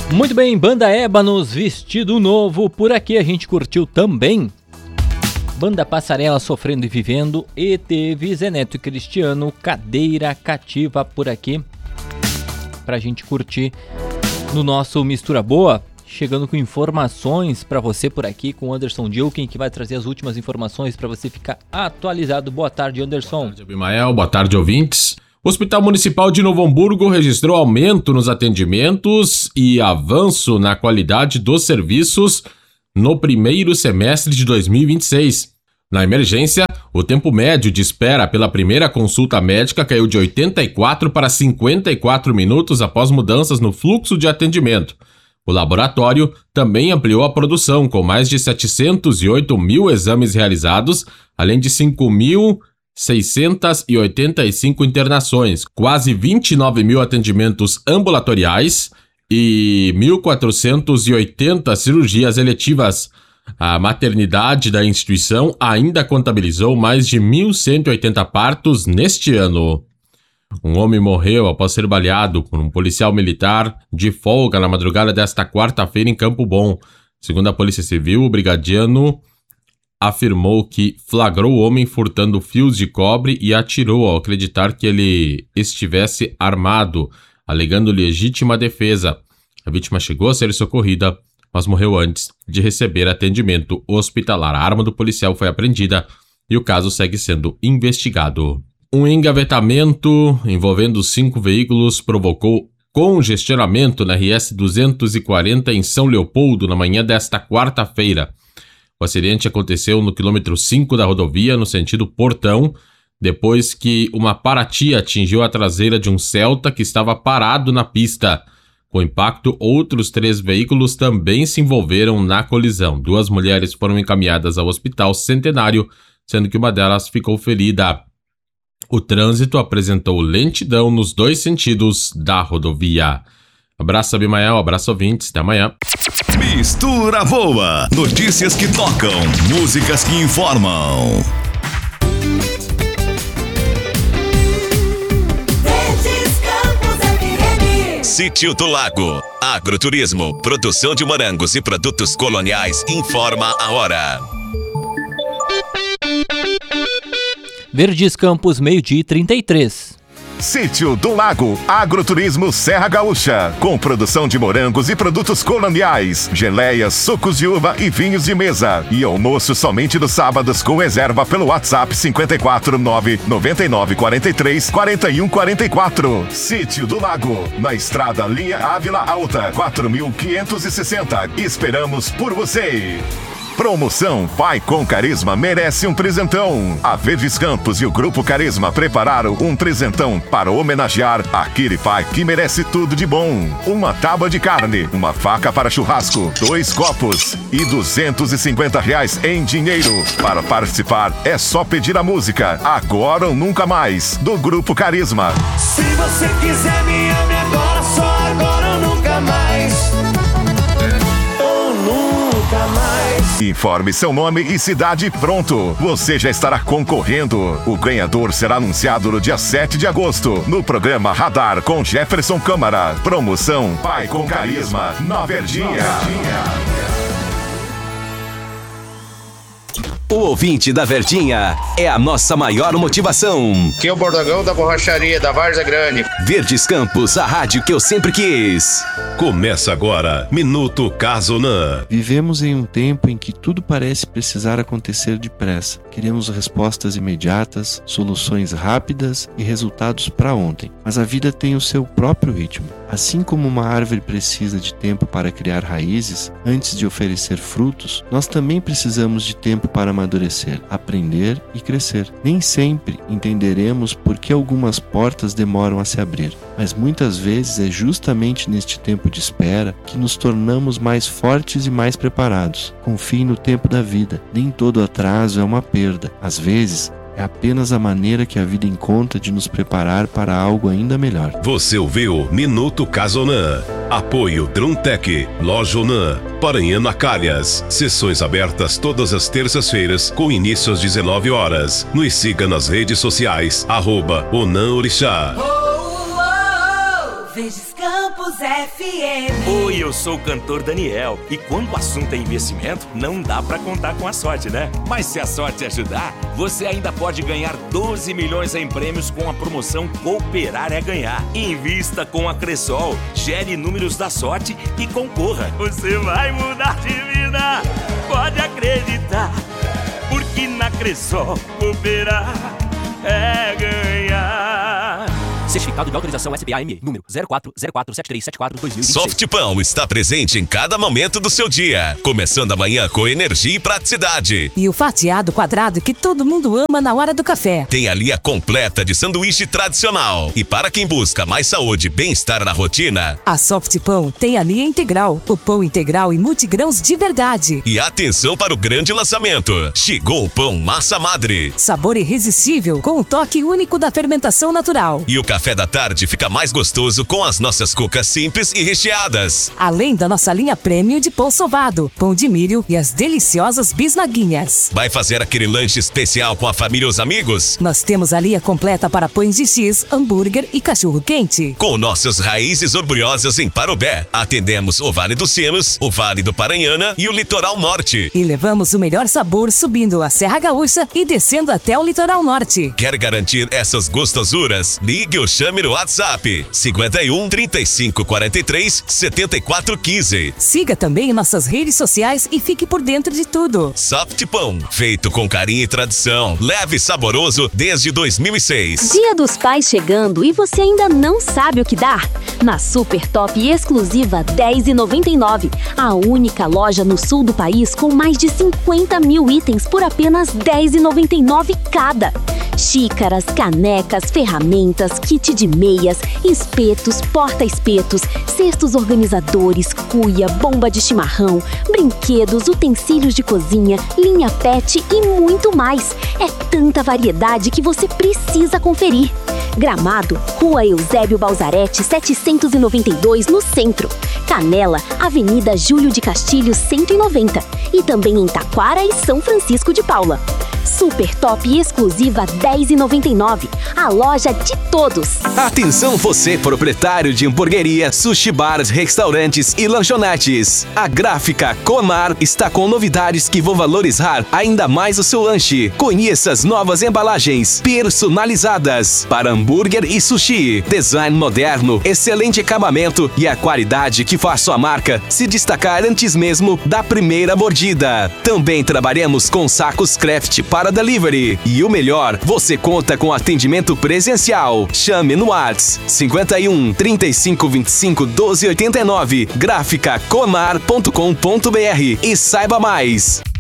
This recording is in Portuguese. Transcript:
Muito bem, Banda Ébanos, Vestido Novo. Por aqui a gente curtiu também Banda Passarela, Sofrendo e Vivendo. E teve Zé Neto e Cristiano, Cadeira Cativa, por aqui pra gente curtir no nosso Mistura Boa. Chegando com informações pra você por aqui com o Anderson Dilken, que vai trazer as últimas informações pra você ficar atualizado. Boa tarde, Anderson. Boa tarde, Abimael. Boa tarde, ouvintes. O Hospital Municipal de Novo Hamburgo registrou aumento nos atendimentos e avanço na qualidade dos serviços no primeiro semestre de 2026. Na emergência, o tempo médio de espera pela primeira consulta médica caiu de 84 para 54 minutos após mudanças no fluxo de atendimento. O laboratório também ampliou a produção, com mais de 708 mil exames realizados, além de 5.685 internações, quase 29 mil atendimentos ambulatoriais e 1.480 cirurgias eletivas. A maternidade da instituição ainda contabilizou mais de 1.180 partos neste ano. Um homem morreu após ser baleado por um policial militar de folga na madrugada desta quarta-feira em Campo Bom. Segundo a Polícia Civil, o brigadiano afirmou que flagrou o homem furtando fios de cobre e atirou ao acreditar que ele estivesse armado, alegando legítima defesa. A vítima chegou a ser socorrida, mas morreu antes de receber atendimento hospitalar. A arma do policial foi apreendida e o caso segue sendo investigado. Um engavetamento envolvendo 5 veículos provocou congestionamento na RS 240 em São Leopoldo na manhã desta quarta-feira. O acidente aconteceu no quilômetro 5 da rodovia, no sentido Portão, depois que uma Paraty atingiu a traseira de um Celta que estava parado na pista. Com o impacto, outros 3 veículos também se envolveram na colisão. 2 mulheres foram encaminhadas ao Hospital Centenário, sendo que uma delas ficou ferida. O trânsito apresentou lentidão nos 2 sentidos da rodovia. Abraço, Abimael, abraço, ouvintes, até amanhã. Mistura Boa, notícias que tocam, músicas que informam. Sítio do Lago, agroturismo, produção de morangos e produtos coloniais, informa a hora. Verdes Campos, 12h33. Sítio do Lago, agroturismo Serra Gaúcha, com produção de morangos e produtos coloniais, geleias, sucos de uva e vinhos de mesa. E almoço somente nos sábados com reserva pelo WhatsApp 549-9943-4144. Sítio do Lago, na estrada Linha Ávila Alta, 4560. Esperamos por você. Promoção Pai com Carisma merece um presentão. A Verdes Campos e o Grupo Carisma prepararam um presentão para homenagear aquele pai que merece tudo de bom. Uma tábua de carne, uma faca para churrasco, 2 copos e R$250 em dinheiro. Para participar é só pedir a música Agora ou Nunca Mais, do Grupo Carisma. Se você quiser me ame agora, só agora ou nunca mais. Ou nunca mais. Informe seu nome e cidade pronto. Você já estará concorrendo. O ganhador será anunciado no dia 7 de agosto, no programa Radar com Jefferson Câmara. Promoção Pai com Carisma, na Verdinha. O ouvinte da Verdinha é a nossa maior motivação. Que é o Bordogão da Borracharia da Várzea Grande. Verdes Campos, a rádio que eu sempre quis. Começa agora, Minuto Casonan. Vivemos em um tempo em que tudo parece precisar acontecer depressa. Queremos respostas imediatas, soluções rápidas e resultados para ontem. Mas a vida tem o seu próprio ritmo. Assim como uma árvore precisa de tempo para criar raízes antes de oferecer frutos, nós também precisamos de tempo para amadurecer, aprender e crescer. Nem sempre entenderemos por que algumas portas demoram a se abrir, mas muitas vezes é justamente neste tempo de espera que nos tornamos mais fortes e mais preparados. Confie no tempo da vida. Nem todo atraso é uma perda. Às vezes, é apenas a maneira que a vida encontra de nos preparar para algo ainda melhor. Você ouviu Minuto Casonan. Apoio Druntec, Loja Onan, Paranhana Calhas. Sessões abertas todas as terças-feiras com início às 19 horas. Nos siga nas redes sociais, @Onan Orixá. Veja Campos FM. Oi, eu sou o cantor Daniel. E quando o assunto é investimento, não dá pra contar com a sorte, né? Mas se a sorte ajudar, você ainda pode ganhar 12 milhões em prêmios com a promoção Cooperar é Ganhar. Invista com a Cressol, gere números da sorte e concorra. Você vai mudar de vida, pode acreditar. Porque na Cressol, cooperar é ganhar. Certificado de autorização SBAME, número 04047374-2026. Softpão está presente em cada momento do seu dia, começando amanhã com energia e praticidade. E o fatiado quadrado que todo mundo ama na hora do café. Tem a linha completa de sanduíche tradicional. E para quem busca mais saúde e bem-estar na rotina, a Softpão tem a linha integral, o pão integral e multigrãos de verdade. E atenção para o grande lançamento. Chegou o pão massa madre. Sabor irresistível, com o toque único da fermentação natural. E o café da tarde fica mais gostoso com as nossas cucas simples e recheadas. Além da nossa linha premium de pão sovado, pão de milho e as deliciosas bisnaguinhas. Vai fazer aquele lanche especial com a família e os amigos? Nós temos a linha completa para pães de X, hambúrguer e cachorro quente. Com nossas raízes orgulhosas em Parobé, atendemos o Vale dos Sinos, o Vale do Paranhana e o Litoral Norte. E levamos o melhor sabor subindo a Serra Gaúcha e descendo até o Litoral Norte. Quer garantir essas gostosuras? Ligue ou chame no WhatsApp 51 35 43 74 15. Siga também nossas redes sociais e fique por dentro de tudo. Softpão, feito com carinho e tradição, leve e saboroso desde 2006. Dia dos Pais chegando e você ainda não sabe o que dar? Na Super Top exclusiva R$10,99, a única loja no sul do país com mais de 50 mil itens por apenas R$10,99 cada. Xícaras, canecas, ferramentas, kit de meias, espetos, porta-espetos, cestos organizadores, cuia, bomba de chimarrão, brinquedos, utensílios de cozinha, linha pet e muito mais. É tanta variedade que você precisa conferir. Gramado, Rua Eusébio Balzarete, 792, no centro. Canela, Avenida Júlio de Castilho, 190. E também em Taquara e São Francisco de Paula. Super Top exclusiva R$10,99. A loja de todos. Atenção você, proprietário de hamburgueria, sushi bars, restaurantes e lanchonetes. A Gráfica Comar está com novidades que vão valorizar ainda mais o seu lanche. Conheça as novas embalagens personalizadas para hambúrguer e sushi. Design moderno, excelente acabamento e a qualidade que faz sua marca se destacar antes mesmo da primeira mordida. Também trabalhamos com sacos craft para delivery. E o melhor, você conta com atendimento presencial. Chame no WhatsApp 51 35 25 12 89, graficacomar.com.br e saiba mais.